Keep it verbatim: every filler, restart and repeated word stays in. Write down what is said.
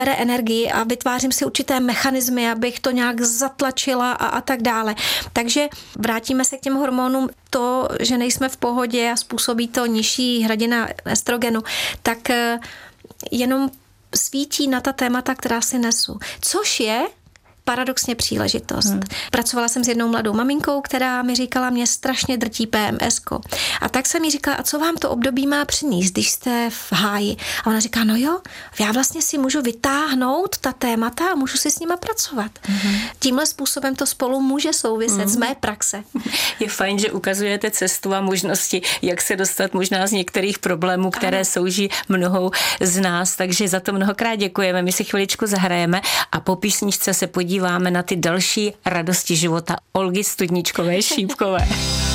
bere energii a vytvářím si určité mechanismy, abych to nějak zatlačila a, a tak dále. Takže vrátíme se k těm hormonům. To, že nejsme v pohodě a způsobí to nižší hladina estrogenu, tak jenom svítí na ta témata, která si nesu. Což je paradoxně příležitost. Hmm. Pracovala jsem s jednou mladou maminkou, která mi říkala, mě strašně drtí P M S ko. A tak jsem jí říkala, a co vám to období má přinést, když jste v háji? A ona říká, no jo, já vlastně si můžu vytáhnout ta témata a můžu si s nima pracovat. Hmm. Tímhle způsobem to spolu může souviset hmm. z mé praxe. Je fajn, že ukazujete cestu a možnosti, jak se dostat možná z některých problémů, které ano. souží mnohou z nás. Takže za to mnohokrát děkujeme. My si chviličku zahrajeme a po písničce se podíváme díváme na ty další radosti života Olgy Studničkové Šípkové.